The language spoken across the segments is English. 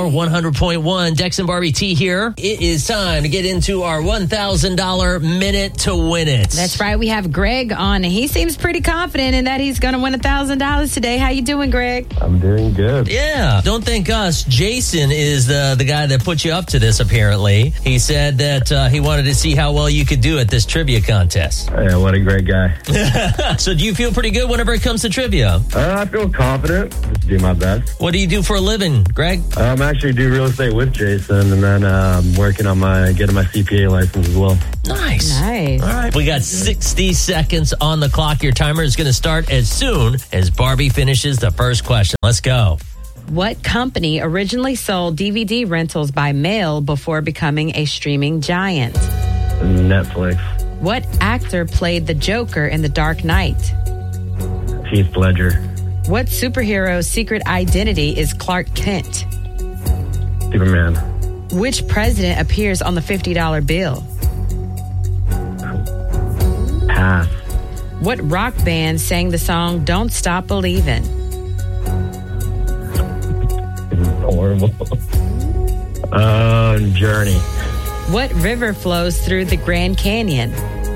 100.1. Dex and Barbie T here. It is time to get into our $1,000 minute to win it. That's right. We have Greg on. He seems pretty confident in that he's going to win $1,000 today. How you doing, Greg? I'm doing good. Yeah. Don't thank us. Jason is the guy that put you up to this, apparently. He said that he wanted to see how well you could do at this trivia contest. Yeah, what a great guy. So do you feel pretty good whenever it comes to trivia? I feel confident. Just do my best. What do you do for a living, Greg? Actually do real estate with Jason, and then I'm working on getting my CPA license as well. Nice. Nice. All right. We got 60 seconds on the clock. Your timer is going to start as soon as Barbie finishes the first question. Let's go. What company originally sold DVD rentals by mail before becoming a streaming giant? Netflix. What actor played the Joker in The Dark Knight? Heath Ledger. What superhero's secret identity is Clark Kent? Superman. Which president appears on the $50 bill? Pass. What rock band sang the song Don't Stop Believin'? Horrible. Journey. What river flows through the Grand Canyon?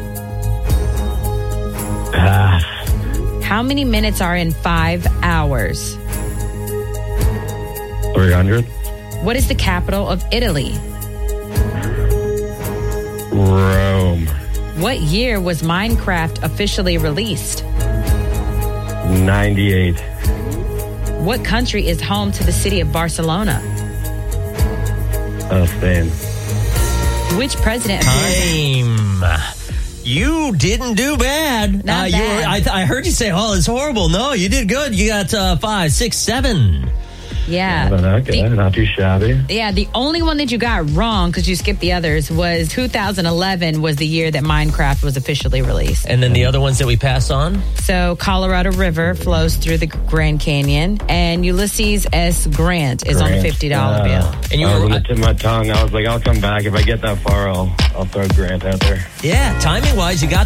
Pass. How many minutes are in 5 hours? 300. What is the capital of Italy? Rome. What year was Minecraft officially released? 98. What country is home to the city of Barcelona? Spain. Which president? Time. You didn't do bad. Not bad. I heard you say, "Oh, it's horrible." No, you did good. You got 5, 6, 7. Yeah. Okay, not too shabby. Yeah, the only one that you got wrong, because you skipped the others, was 2011 was the year that Minecraft was officially released. And then the other ones that we pass on? So Colorado River flows through the Grand Canyon, and Ulysses S. Grant is on the $50 bill. And you I were was on the tip of my tongue. I was like, I'll come back. If I get that far, I'll throw Grant out there. yeah, timing wise, you got